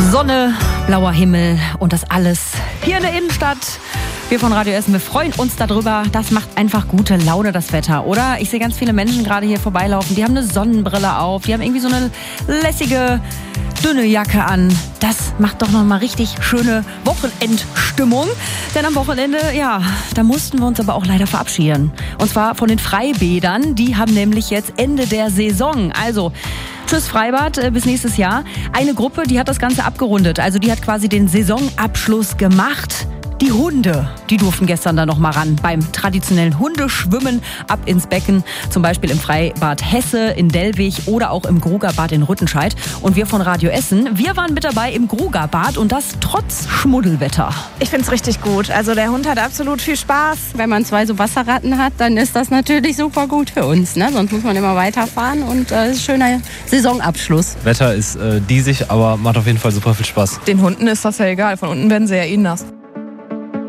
Sonne, blauer Himmel und das alles hier in der Innenstadt. Wir von Radio Essen, wir freuen uns darüber. Das macht einfach gute Laune, das Wetter, oder? Ich sehe ganz viele Menschen gerade hier vorbeilaufen. Die haben eine Sonnenbrille auf. Die haben irgendwie so eine lässige, dünne Jacke an. Das macht doch nochmal richtig schöne Wochenendstimmung. Denn am Wochenende, ja, da mussten wir uns aber auch leider verabschieden. Und zwar von den Freibädern. Die haben nämlich jetzt Ende der Saison. Also tschüss Freibad, bis nächstes Jahr. Eine Gruppe, die hat das Ganze abgerundet. Also die hat quasi den Saisonabschluss gemacht. Die Hunde, die durften gestern da noch mal ran beim traditionellen Hundeschwimmen ab ins Becken. Zum Beispiel im Freibad Hesse in Dellwig oder auch im Grugerbad in Rüttenscheid. Und wir von Radio Essen, wir waren mit dabei im Grugerbad und das trotz Schmuddelwetter. Ich find's richtig gut. Also der Hund hat absolut viel Spaß. Wenn man 2 so Wasserratten hat, dann ist das natürlich super gut für uns. Ne? Sonst muss man immer weiterfahren und ist ein schöner Saisonabschluss. Wetter ist diesig, aber macht auf jeden Fall super viel Spaß. Den Hunden ist das ja egal. Von unten werden sie ja eh nass.